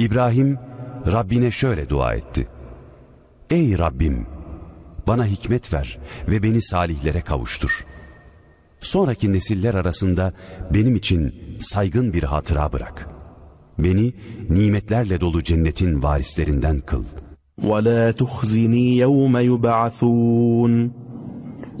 İbrahim Rabbine şöyle dua etti: Ey Rabbim, bana hikmet ver ve beni salihlere kavuştur. Sonraki nesiller arasında benim için saygın bir hatıra bırak. Beni nimetlerle dolu cennetin varislerinden kıl. وَلَا تُخْزِنِي يَوْمَ يُبْعَثُونَ